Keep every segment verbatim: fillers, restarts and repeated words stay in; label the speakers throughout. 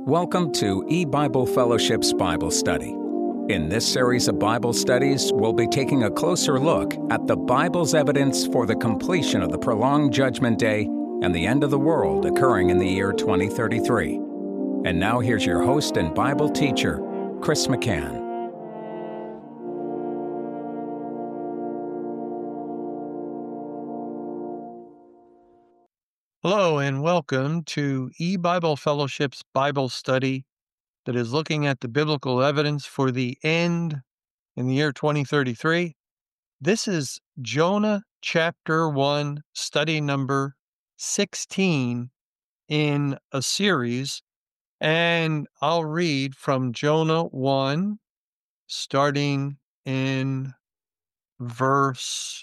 Speaker 1: Welcome to E-Bible Fellowship's Bible Study. In this series of Bible studies, we'll be taking a closer look at the Bible's evidence for the completion of the prolonged Judgment Day and the end of the world occurring in the year twenty thirty-three. And now here's your host and Bible teacher, Chris McCann.
Speaker 2: Hello and welcome to E-Bible Fellowship's Bible study that is looking at the biblical evidence for the end in the year twenty thirty-three. This is Jonah chapter one, study number sixteen in a series, and I'll read from Jonah one, starting in verse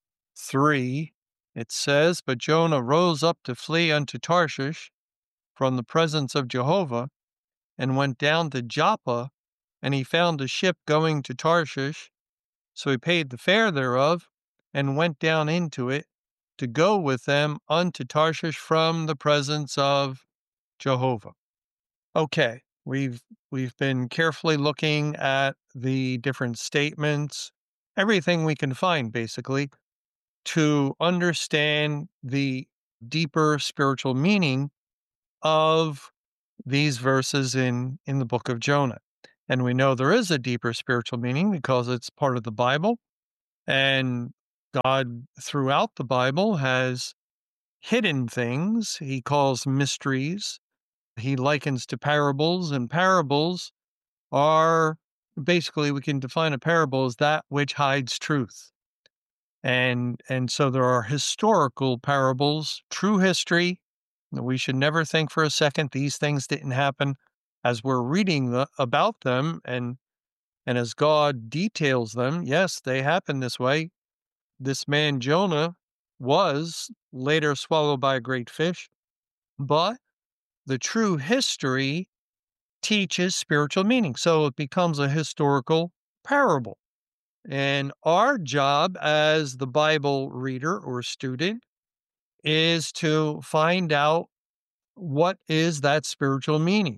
Speaker 2: three. It says, "But Jonah rose up to flee unto Tarshish from the presence of Jehovah, and went down to Joppa, and he found a ship going to Tarshish. So he paid the fare thereof, and went down into it, to go with them unto Tarshish from the presence of Jehovah." Okay, we've we've been carefully looking at the different statements, everything we can find, basically, to understand the deeper spiritual meaning of these verses in, in the book of Jonah. And we know there is a deeper spiritual meaning because it's part of the Bible. And God, throughout the Bible, has hidden things he calls mysteries. He likens to parables, and parables are basically, we can define a parable as that which hides truth. And and so there are historical parables, true history. We should never think for a second these things didn't happen. As we're reading the, about them, and and as God details them, yes, they happened this way. This man Jonah was later swallowed by a great fish, but the true history teaches spiritual meaning. So it becomes a historical parable. And our job as the Bible reader or student is to find out what is that spiritual meaning.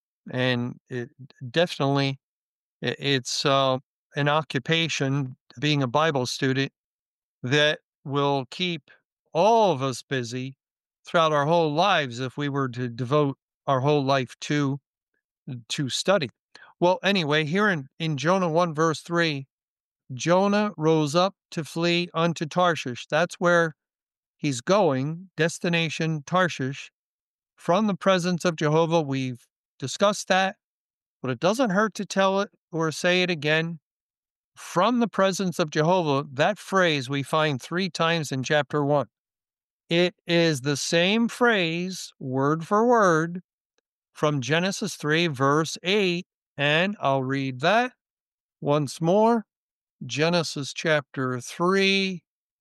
Speaker 2: And it definitely, it's uh, an occupation, being a Bible student, that will keep all of us busy throughout our whole lives if we were to devote our whole life to, to study. Well, anyway, here in, in Jonah one, verse three, Jonah rose up to flee unto Tarshish. That's where he's going, destination Tarshish, from the presence of Jehovah. We've discussed that, but it doesn't hurt to tell it or say it again. From the presence of Jehovah, that phrase we find three times in chapter one. It is the same phrase, word for word, from Genesis three, verse eight, and I'll read that once more. Genesis chapter three,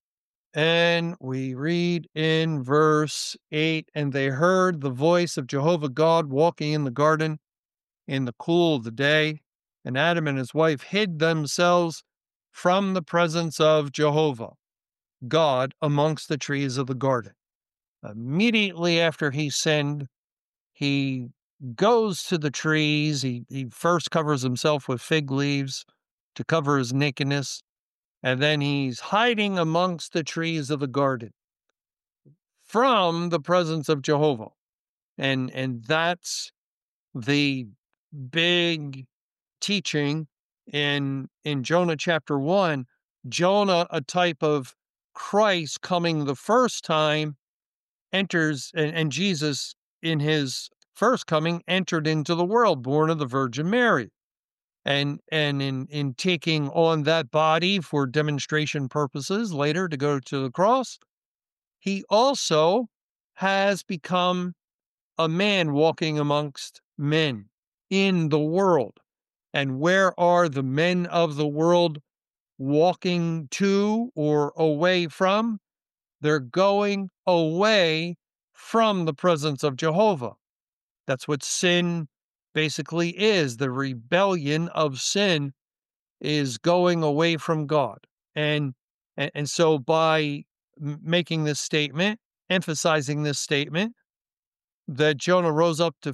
Speaker 2: and we read in verse eight, "And they heard the voice of Jehovah God walking in the garden in the cool of the day, and Adam and his wife hid themselves from the presence of Jehovah God amongst the trees of the garden." Immediately after he sinned, he goes to the trees. He, he first covers himself with fig leaves to cover his nakedness, and then he's hiding amongst the trees of the garden from the presence of Jehovah. And, and that's the big teaching in, in Jonah chapter one. Jonah, a type of Christ coming the first time, enters, and, and Jesus in his first coming entered into the world, born of the Virgin Mary. And and in, in taking on that body for demonstration purposes later to go to the cross, he also has become a man walking amongst men in the world. And where are the men of the world walking to or away from? They're going away from the presence of Jehovah. That's what sin basically is. The rebellion of sin is going away from God. And, and, and so by making this statement, emphasizing this statement, that Jonah rose up to f-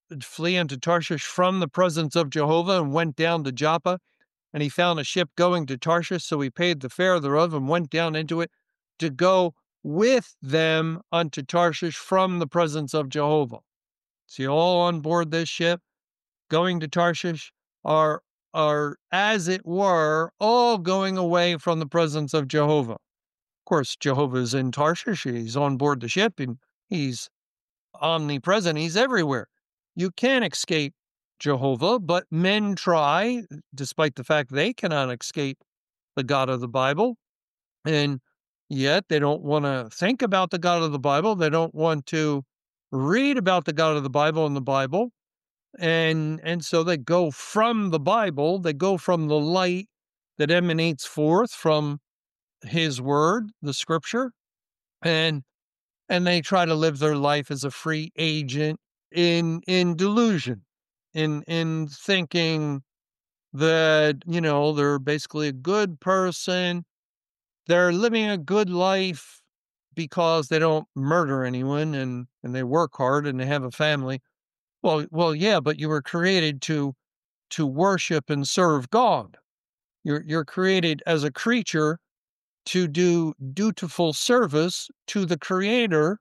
Speaker 2: flee into Tarshish from the presence of Jehovah and went down to Joppa. And he found a ship going to Tarshish, so he paid the fare thereof and went down into it to go with them unto Tarshish from the presence of Jehovah. See, all on board this ship going to Tarshish are, are, as it were, all going away from the presence of Jehovah. Of course, Jehovah is in Tarshish. He's on board the ship, and he's omnipresent. He's everywhere. You can't escape Jehovah, but men try, despite the fact they cannot escape the God of the Bible. And yet they don't want to think about the God of the Bible. They don't want to read about the God of the Bible in the Bible. And, and so they go from the Bible, they go from the light that emanates forth from his word, the scripture, and and they try to live their life as a free agent in in delusion, in in thinking that, you know, they're basically a good person. They're living a good life because they don't murder anyone, and and they work hard and they have a family. Well, well, yeah, but you were created to to worship and serve God. You're you're created as a creature to do dutiful service to the Creator,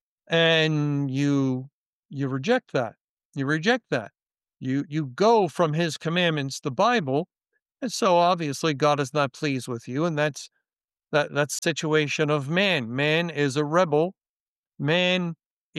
Speaker 2: and you you reject that. You reject that. You you go from his commandments, the Bible, and so obviously God is not pleased with you, and that's that that's the situation of man. Man is a rebel. Man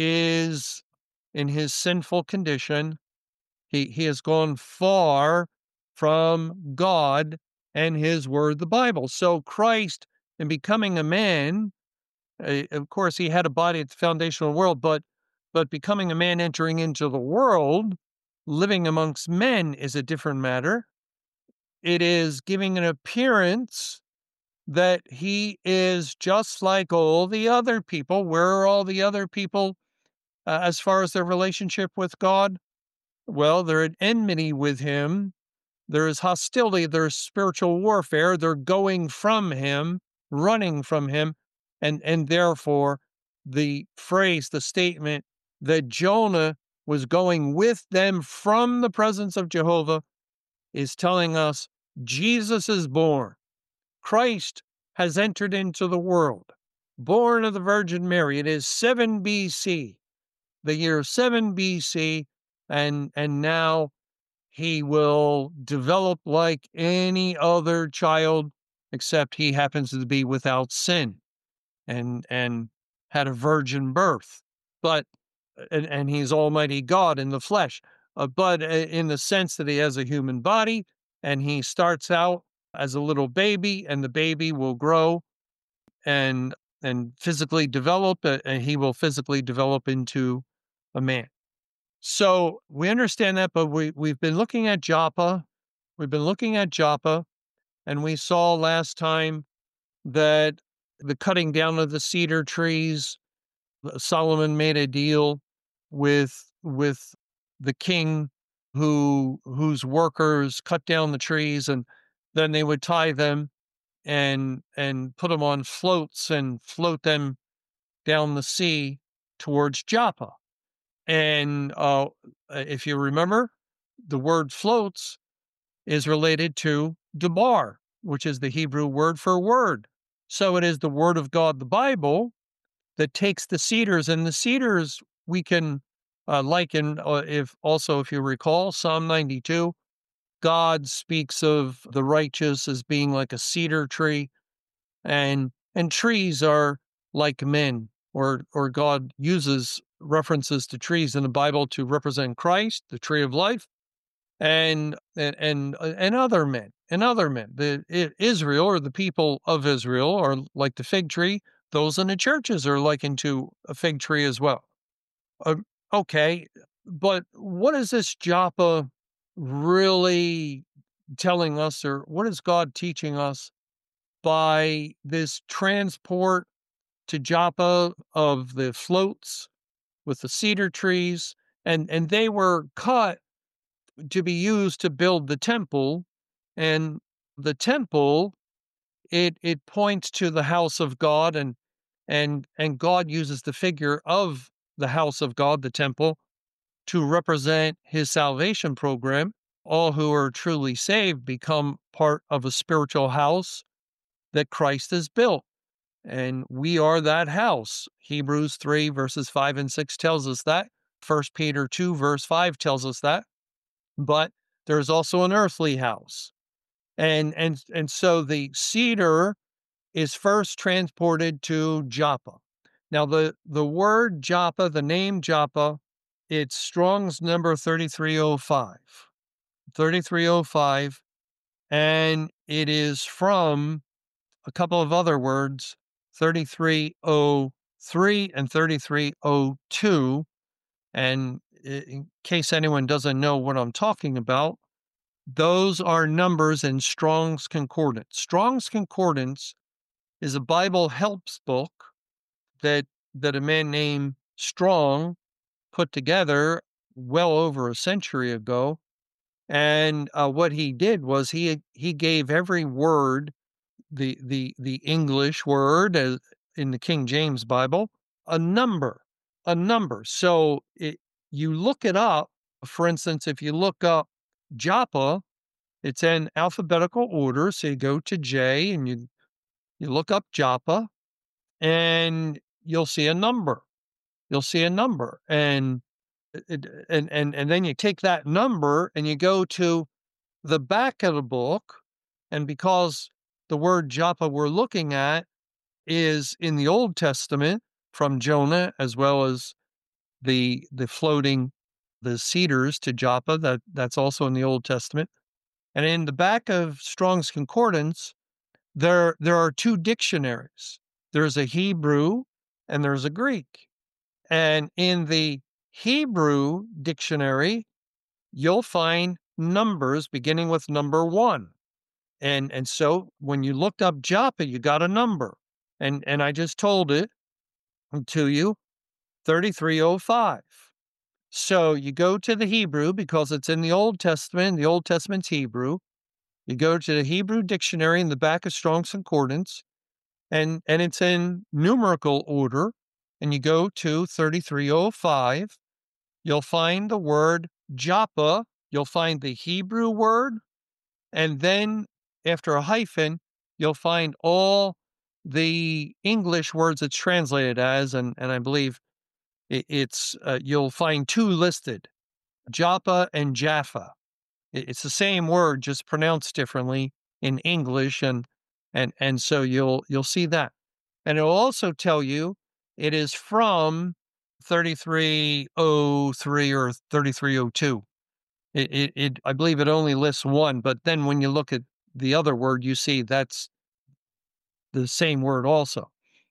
Speaker 2: is in his sinful condition. He he has gone far from God and his word, the Bible. So Christ, in becoming a man, uh, of course, he had a body at the foundational world, but but becoming a man entering into the world, living amongst men is a different matter. It is giving an appearance that he is just like all the other people. Where are all the other people uh, as far as their relationship with God? Well, they're at enmity with him. There is hostility, there's spiritual warfare. They're going from him, running from him, and and therefore the phrase, the statement that Jonah was going with them from the presence of Jehovah is telling us Jesus is born. Christ has entered into the world, born of the Virgin Mary. It is seven B C, the year seven B C, and and now he will develop like any other child, except he happens to be without sin and and had a virgin birth. But and, and he's Almighty God in the flesh, uh, but uh, in the sense that he has a human body, and he starts out as a little baby, and the baby will grow and and physically develop, uh, and he will physically develop into a man. So we understand that, but we, we've been looking at Joppa. We've been looking at Joppa, and we saw last time that the cutting down of the cedar trees, uh, Solomon made a deal with with the king who whose workers cut down the trees, and then they would tie them and and put them on floats and float them down the sea towards Joppa. And uh, if you remember, the word floats is related to debar, which is the Hebrew word for word. So it is the word of God, the Bible, that takes the cedars, and the cedars we can uh, liken, uh, if also, if you recall, Psalm ninety-two, God speaks of the righteous as being like a cedar tree, and and trees are like men, or or God uses references to trees in the Bible to represent Christ, the tree of life, and and and, uh, and other men, and other men. The I- Israel, or the people of Israel, are like the fig tree. Those in the churches are likened to a fig tree as well. Uh, okay, but what is this Joppa really telling us, or what is God teaching us by this transport to Joppa of the floats with the cedar trees? And and they were cut to be used to build the temple, and the temple, it it points to the house of God, and and and God uses the figure of the house of God, the temple, to represent his salvation program. All who are truly saved become part of a spiritual house that Christ has built. And we are that house. Hebrews three, verses five and six tells us that. First Peter two, verse five tells us that. But there's also an earthly house. And, and, and so the cedar is first transported to Joppa. Now, the, the word Joppa, the name Joppa, it's Strong's number thirty-three oh five. thirty-three oh five, and it is from a couple of other words, thirty-three oh three and thirty-three oh two. And in case anyone doesn't know what I'm talking about, those are numbers in Strong's Concordance. Strong's Concordance is a Bible helps book that that a man named Strong put together well over a century ago. And uh, what he did was he he gave every word, the the the English word as in the King James Bible, a number, a number. So it, you look it up. For instance, if you look up Joppa, it's in alphabetical order. So you go to J and you you look up Joppa, and you'll see a number. You'll see a number, and it, and and and then you take that number and you go to the back of the book, and because the word Joppa we're looking at is in the Old Testament from Jonah, as well as the the floating the cedars to Joppa, that that's also in the Old Testament. And in the back of Strong's Concordance, there there are two dictionaries. There's a Hebrew and there's a Greek. And in the Hebrew dictionary, you'll find numbers beginning with number one. And and so when you looked up Joppa, you got a number. And and I just told it to you, thirty-three oh five. So you go to the Hebrew because it's in the Old Testament. The Old Testament's Hebrew. You go to the Hebrew dictionary in the back of Strong's Concordance, and, and it's in numerical order. And you go to thirty-three oh five. You'll find the word Joppa. You'll find the Hebrew word. And then after a hyphen, you'll find all the English words it's translated as. And, and I believe it, it's, uh, you'll find two listed, Joppa and Jaffa. It, it's the same word, just pronounced differently in English. And, and, and so you'll, you'll see that. And it'll also tell you it is from thirty-three oh three or thirty-three oh two. It, it, it, I believe it only lists one, but then when you look at the other word, you see that's the same word also.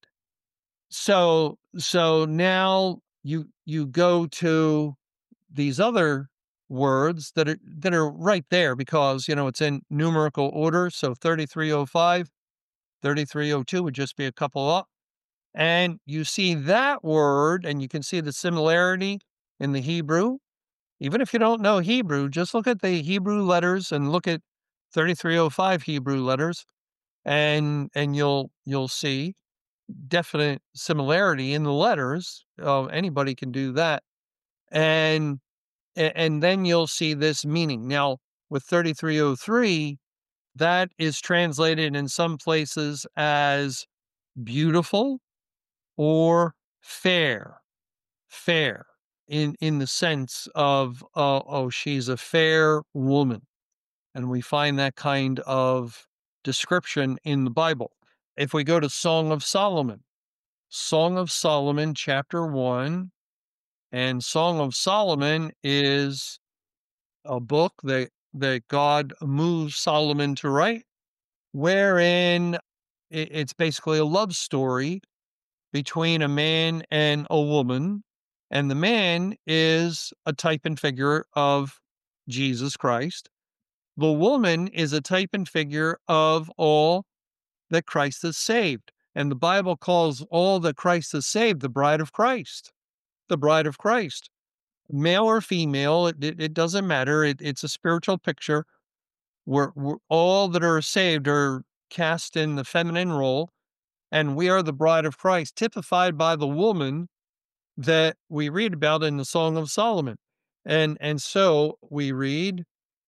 Speaker 2: So, so now you, you go to these other words that are, that are right there because, you know, it's in numerical order. So thirty-three oh five, thirty-three oh two would just be a couple up. And you see that word, and you can see the similarity in the Hebrew. Even if you don't know Hebrew, just look at the Hebrew letters and look at thirty-three oh five Hebrew letters, and and you'll you'll see definite similarity in the letters. Uh, anybody can do that, and and then you'll see this meaning. Now with thirty-three oh three, that is translated in some places as beautiful or fair, fair. In, in the sense of, uh, oh, she's a fair woman. And we find that kind of description in the Bible. If we go to Song of Solomon, Song of Solomon, chapter one, and Song of Solomon is a book that, that God moves Solomon to write, wherein it's basically a love story between a man and a woman. And the man is a type and figure of Jesus Christ. The woman is a type and figure of all that Christ has saved. And the Bible calls all that Christ has saved the bride of Christ. The bride of Christ. Male or female, it, it, it doesn't matter. It, it's a spiritual picture where, where all that are saved are cast in the feminine role. And we are the bride of Christ, typified by the woman that we read about in the Song of Solomon. And and so we read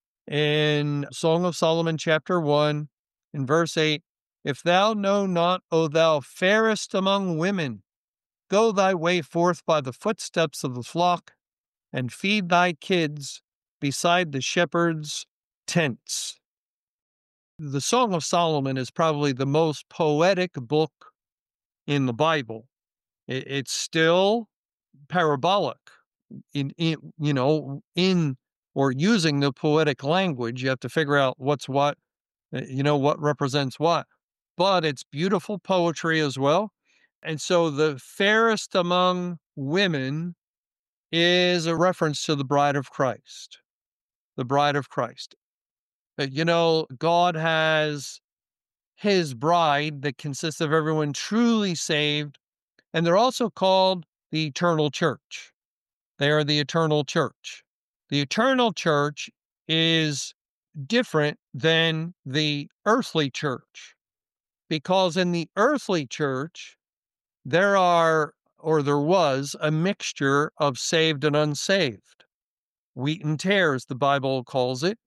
Speaker 2: in Song of Solomon, chapter one, in verse eight, if thou know not, O thou fairest among women, go thy way forth by the footsteps of the flock, and feed thy kids beside the shepherds' tents. The Song of Solomon is probably the most poetic book in the Bible. It, it's still parabolic in, in, you know, in or using the poetic language. You have to figure out what's what, uh, you know, what represents what. But it's beautiful poetry as well. And so the fairest among women is a reference to the bride of Christ, the bride of Christ. Uh, You know, God has his bride that consists of everyone truly saved, and they're also called the eternal church. They are the eternal church. The eternal church is different than the earthly church because in the earthly church, there are, or there was, a mixture of saved and unsaved. Wheat and tares, the Bible calls it.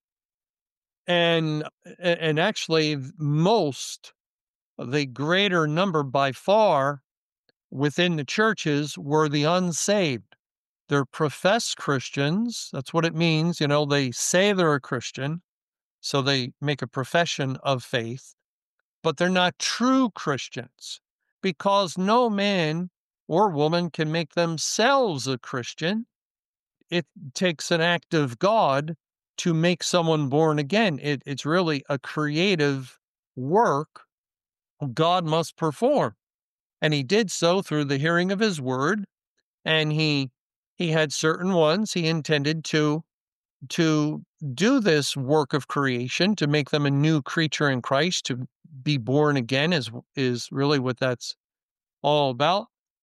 Speaker 2: And, and actually, most, the greater number by far within the churches were the unsaved. They're professed Christians. That's what it means. You know, they say they're a Christian, so they make a profession of faith, but they're not true Christians because no man or woman can make themselves a Christian. It takes an act of God to make someone born again. It, it's really a creative work God must perform. And he did so through the hearing of his word. And he he had certain ones he intended to to do this work of creation, to make them a new creature in Christ, to be born again is is really what that's all about.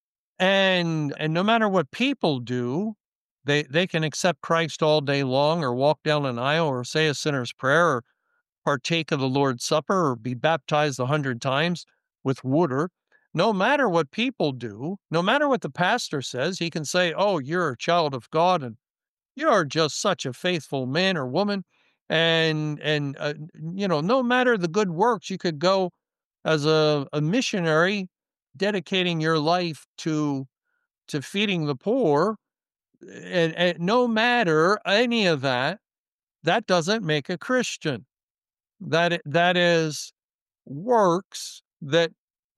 Speaker 2: And and no matter what people do, they they can accept Christ all day long, or walk down an aisle, or say a sinner's prayer, or partake of the Lord's Supper, or be baptized a hundred times with water. No matter what people do, no matter what the pastor says, he can say, "Oh, you're a child of God, and you're just such a faithful man or woman." And and uh, you know, no matter the good works, you could go as a, a missionary, dedicating your life to to feeding the poor, and, and no matter any of that, that doesn't make a Christian. That i- that is works that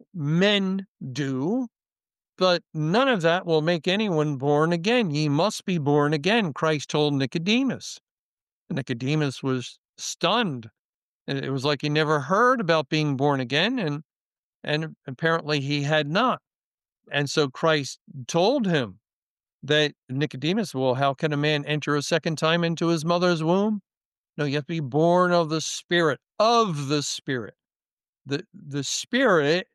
Speaker 2: men do, but none of that will make anyone born again. Ye must be born again, Christ told Nicodemus. Nicodemus was stunned. And it was like he never heard about being born again, and and apparently he had not. And so Christ told him that Nicodemus, well, how can a man enter a second time into his mother's womb? No, you have to be born of the Spirit, of the Spirit. The the Spirit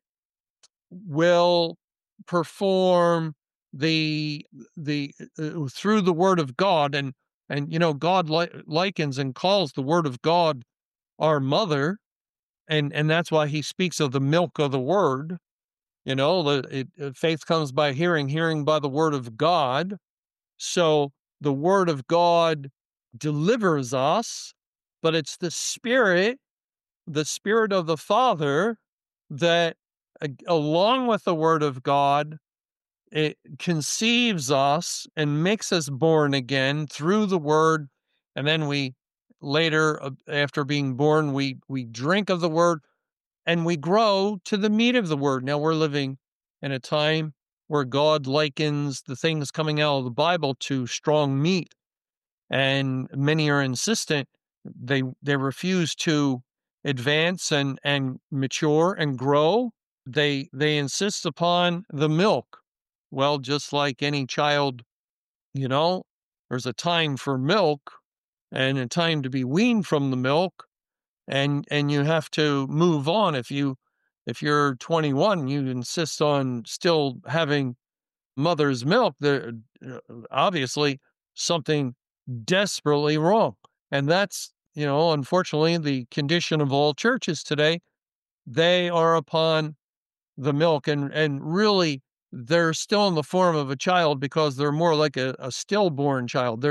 Speaker 2: will perform the the uh, through the word of God. and and you know, God li- likens and calls the word of God our mother, and and that's why he speaks of the milk of the word. You know, the it, uh, faith comes by hearing, hearing by the word of God. So the word of God delivers us, but it's the Spirit, the Spirit of the Father, that a- along with the word of God, it conceives us and makes us born again through the word. And then we later, uh, after being born, we we drink of the word, and we grow to the meat of the word. Now we're living in a time where God likens the things coming out of the Bible to strong meat, and many are insistent. They they refuse to advance and and mature and grow. They they insist upon the milk. Well, just like any child, you know, there's a time for milk and a time to be weaned from the milk, and and you have to move on. If you if you're twenty-one, you insist on still having mother's milk, there uh, obviously something desperately wrong. And that's, you know, unfortunately the condition of all churches today. They are upon the milk, and and really they're still in the form of a child because they're more like a, a stillborn child. They're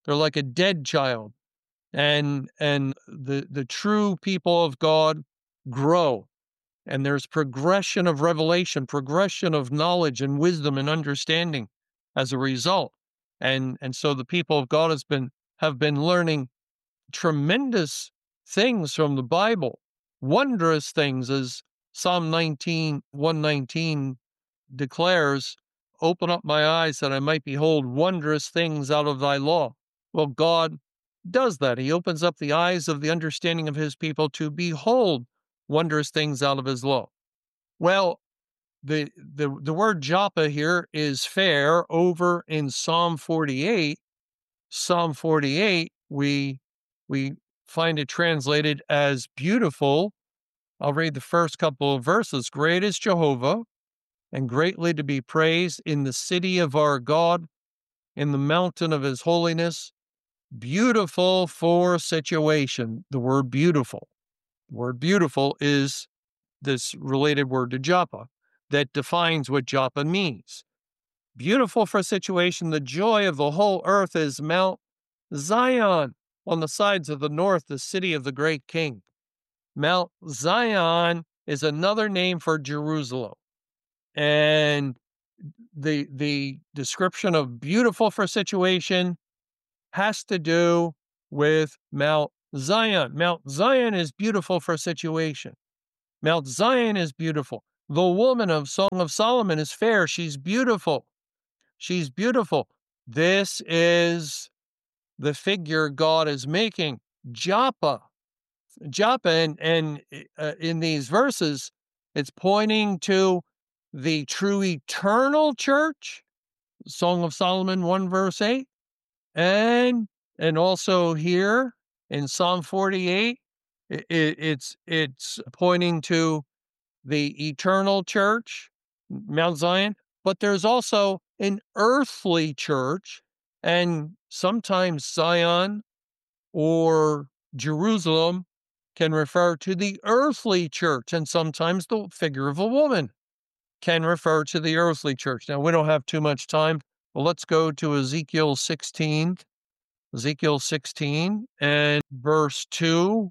Speaker 2: They're like a dead child. And and the the true people of God grow. And there's progression of revelation, progression of knowledge and wisdom and understanding as a result. And and so the people of God has been have been learning tremendous things from the Bible, wondrous things, as Psalm nineteen, one nineteen declares, "Open up my eyes that I might behold wondrous things out of thy law." Well, God does that. He opens up the eyes of the understanding of his people to behold wondrous things out of his law. Well, the the the word Joppa here is fair. Over in Psalm forty-eight, Psalm forty-eight, we we find it translated as beautiful. I'll read the first couple of verses. Great is Jehovah, and greatly to be praised in the city of our God, in the mountain of his holiness. Beautiful for situation. The word beautiful. The word beautiful is this related word to Joppa that defines what Joppa means. Beautiful for situation. The joy of the whole earth is Mount Zion, on the sides of the north, the city of the great king. Mount Zion is another name for Jerusalem. And the the description of beautiful for situation has to do with Mount Zion. Mount Zion is beautiful for situation. Mount Zion is beautiful. The woman of Song of Solomon is fair. She's beautiful. She's beautiful. This is the figure God is making. Joppa. Joppa, and, and uh, in these verses, it's pointing to the true eternal church. Song of Solomon one verse eight. And and also here in Psalm forty-eight, it, it's it's pointing to the eternal church, Mount Zion, but there's also an earthly church, and sometimes Zion or Jerusalem can refer to the earthly church, and sometimes the figure of a woman can refer to the earthly church. Now, we don't have too much time, but let's go to Ezekiel sixteen. Ezekiel sixteen and verse two,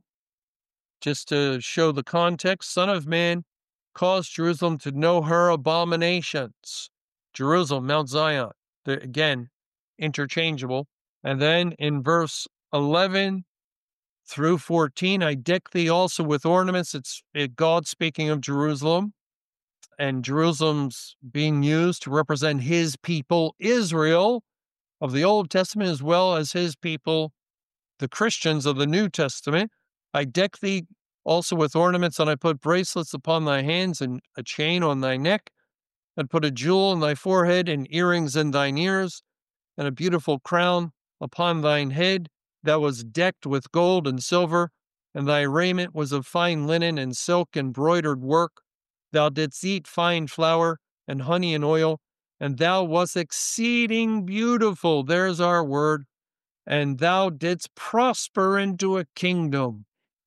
Speaker 2: just to show the context. Son of man, cause Jerusalem to know her abominations. Jerusalem, Mount Zion, the, again, interchangeable. And then in verse eleven through fourteen, I deck thee also with ornaments. It's it, God speaking of Jerusalem, and Jerusalem's being used to represent his people, Israel, of the Old Testament, as well as his people, the Christians of the New Testament. I deck thee also with ornaments, and I put bracelets upon thy hands and a chain on thy neck, and put a jewel in thy forehead and earrings in thine ears, and a beautiful crown upon thine head that was decked with gold and silver, and thy raiment was of fine linen and silk embroidered work. Thou didst eat fine flour and honey and oil, and thou wast exceeding beautiful. There's our word. And thou didst prosper into a kingdom.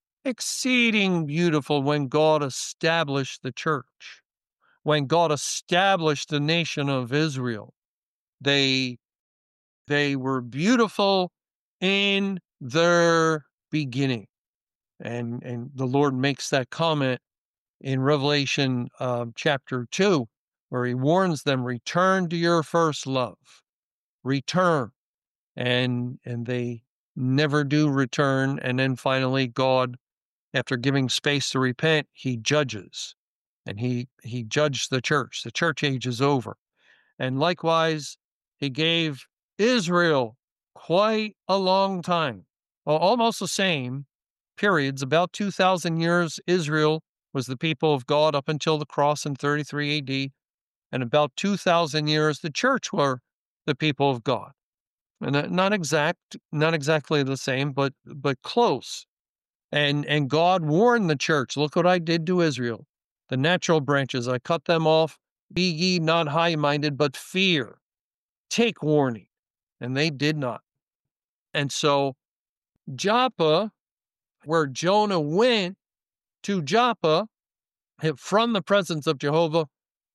Speaker 2: Exceeding beautiful when God established the church. When God established the nation of Israel, they, they were beautiful in their beginning. And, and the Lord makes that comment in Revelation uh, chapter two, where he warns them, return to your first love. Return. And, and they never do return. And then finally, God, after giving space to repent, he judges. And he, he judged the church. The church age is over. And likewise, he gave Israel quite a long time, well, almost the same periods, about two thousand years. Israel was the people of God up until the cross in thirty-three A D, and about two thousand years, the church were the people of God. And not exact, not exactly the same, but but close. And and God warned the church, look what I did to Israel. The natural branches, I cut them off. Be ye not high-minded, but fear. Take warning. And they did not. And so Joppa, where Jonah went to Joppa from the presence of Jehovah,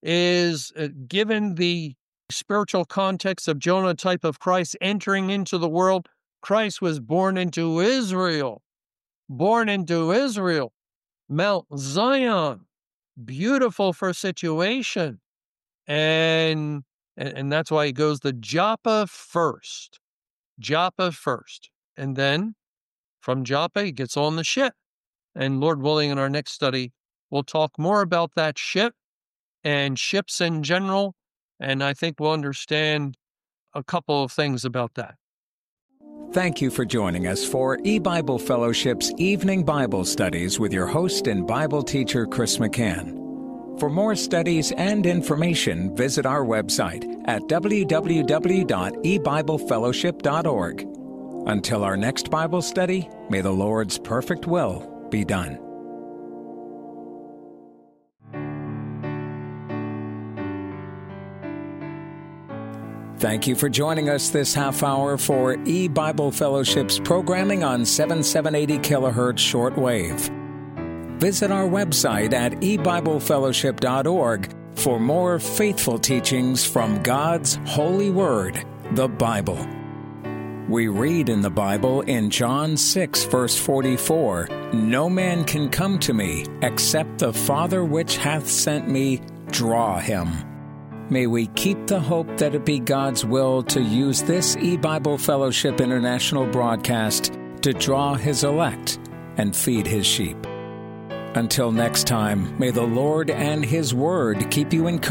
Speaker 2: is uh, given the spiritual context of Jonah, type of Christ entering into the world. Christ was born into Israel, born into Israel, Mount Zion, beautiful for situation. And, and, and that's why he goes to Joppa first, Joppa first. And then from Joppa, he gets on the ship. And Lord willing, in our next study, we'll talk more about that ship and ships in general. And I think we'll understand a couple of things about that.
Speaker 1: Thank you for joining us for eBible Fellowship's Evening Bible Studies with your host and Bible teacher, Chris McCann. For more studies and information, visit our website at w w w dot e bible fellowship dot org. Until our next Bible study, may the Lord's perfect will be done. Thank you for joining us this half hour for eBible Fellowship's programming on seven seven eighty kilohertz shortwave. Visit our website at e bible fellowship dot org for more faithful teachings from God's holy word, the Bible. We read in the Bible in John six, verse forty-four, "No man can come to me except the Father which hath sent me draw him." May we keep the hope that it be God's will to use this eBible Fellowship International broadcast to draw His elect and feed His sheep. Until next time, may the Lord and His Word keep you encouraged